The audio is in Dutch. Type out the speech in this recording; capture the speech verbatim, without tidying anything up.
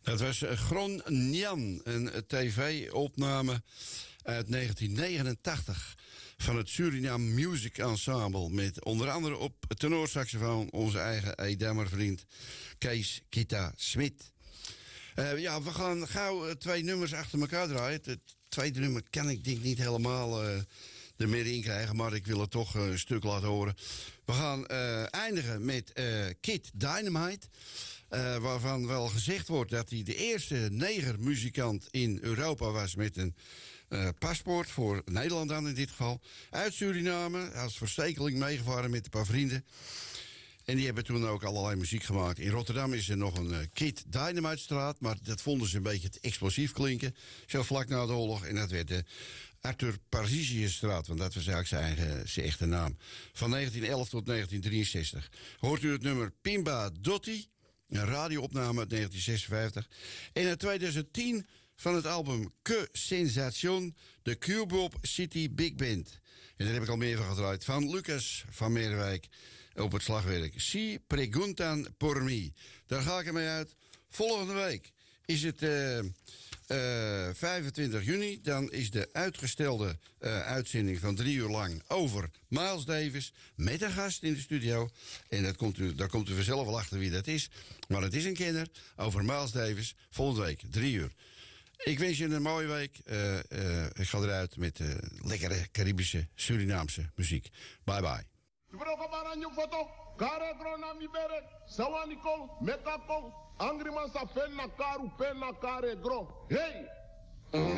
Het was Gron Njan, een tv-opname uit negentien negenentachtig van het Suriname Music Ensemble, met onder andere op tenorsaxofoon onze eigen Edammer vriend Kees Kita Smit. Uh, ja, we gaan gauw twee nummers achter elkaar draaien. Het tweede nummer kan ik denk niet helemaal uh, er meer in krijgen, maar ik wil het toch uh, een stuk laten horen. We gaan uh, eindigen met uh, Kid Dynamite. Uh, waarvan wel gezegd wordt dat hij de eerste negermuzikant in Europa was met een uh, paspoort, voor Nederland dan in dit geval. Uit Suriname, als verstekeling meegevaren met een paar vrienden. En die hebben toen ook allerlei muziek gemaakt. In Rotterdam is er nog een uh, Kid Dynamite straat, maar dat vonden ze een beetje te explosief klinken. Zo vlak na de oorlog. En dat werd de Arthur Parzisiusstraat, want dat was eigenlijk zijn, eigen, zijn echte naam. Van negentien elf tot negentien drieënzestig. Hoort u het nummer Pimba Dotti, een radioopname uit negentien zesenvijftig. En in tweeduizend tien van het album Que Sensation, de Cubop City Big Band. En daar heb ik al meer van gedraaid. Van Lucas van Meerwijk op het slagwerk. Si preguntan por mí. Daar ga ik ermee uit. Volgende week is het uh, uh, vijfentwintig juni. Dan is de uitgestelde uh, uitzending van drie uur lang over Miles Davis met een gast in de studio. En dat komt u, daar komt u vanzelf wel achter wie dat is. Maar het is een kenner over Miles Davis. Volgende week, drie uur. Ik wens je een mooie week. Uh, uh, ik ga eruit met uh, lekkere Caribische, Surinaamse muziek. Bye bye. Foto, kare grona mi bere, sawanikol, mekapol, angriman sa pen na karu pen na kare gro. Hey!